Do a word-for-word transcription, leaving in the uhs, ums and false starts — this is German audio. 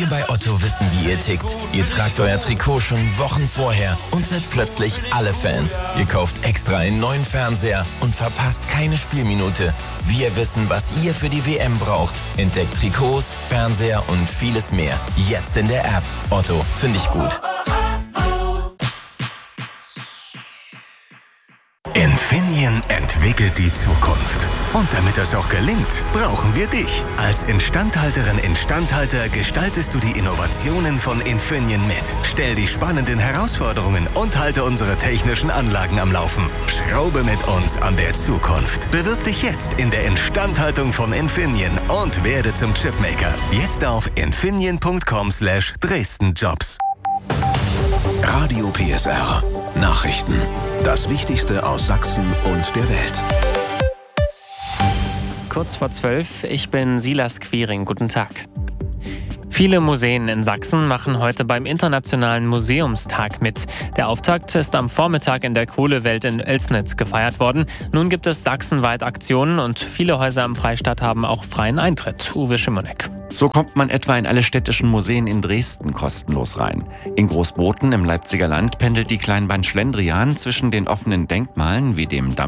Wir bei Otto wissen, wie ihr tickt. Ihr tragt euer Trikot schon Wochen vorher und seid plötzlich alle Fans. Ihr kauft extra einen neuen Fernseher und verpasst keine Spielminute. Wir wissen, was ihr für die W M braucht. Entdeckt Trikots, Fernseher und vieles mehr. Jetzt in der App. Otto, finde ich gut. Infineon entwickelt die Zukunft. Und damit das auch gelingt, brauchen wir dich. Als Instandhalterin, Instandhalter gestaltest du die Innovationen von Infineon mit. Stell die spannenden Herausforderungen und halte unsere technischen Anlagen am Laufen. Schraube mit uns an der Zukunft. Bewirb dich jetzt in der Instandhaltung von Infineon und werde zum Chipmaker. Jetzt auf infineon punkt com slash Dresden Jobs. Radio P S R. Nachrichten. Das Wichtigste aus Sachsen und der Welt. Kurz vor zwölf, ich bin Silas Quiring. Guten Tag. Viele Museen in Sachsen machen heute beim Internationalen Museumstag mit. Der Auftakt ist am Vormittag in der Kohlewelt in Oelsnitz gefeiert worden. Nun gibt es sachsenweit Aktionen und viele Häuser im Freistaat haben auch freien Eintritt. Uwe Schimonek. So kommt man etwa in alle städtischen Museen in Dresden kostenlos rein. In Großboten im Leipziger Land pendelt die Kleinbahn Schlendrian zwischen den offenen Denkmalen wie dem Damm